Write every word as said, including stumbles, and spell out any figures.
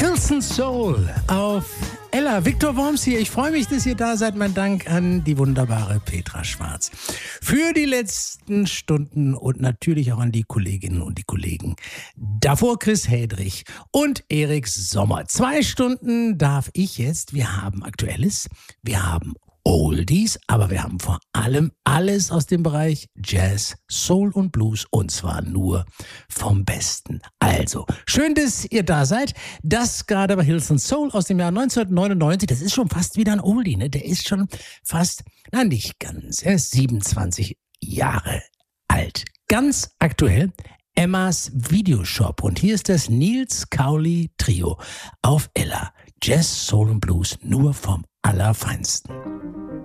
Hilson Soul auf Ella. Viktor Worms hier. Ich freue mich, dass ihr da seid. Mein Dank an die wunderbare Petra Schwarz für die letzten Stunden und natürlich auch an die Kolleginnen und die Kollegen. Davor Chris Hedrich und Erik Sommer. Zwei Stunden darf ich jetzt. Wir haben Aktuelles, wir haben Oldies, aber wir haben vor allem alles aus dem Bereich Jazz, Soul und Blues und zwar nur vom Besten. Also, schön, dass ihr da seid. Das gerade bei Hilson Soul aus dem Jahr neunzehnhundertneunundneunzig, das ist schon fast wieder ein Oldie, ne? Der ist schon fast, na nicht ganz, er ist siebenundzwanzig Jahre alt. Ganz aktuell Emmas Videoshop und hier ist das Niels Cowley Trio auf Ella. Jazz, Soul und Blues nur vom Allerfeinsten.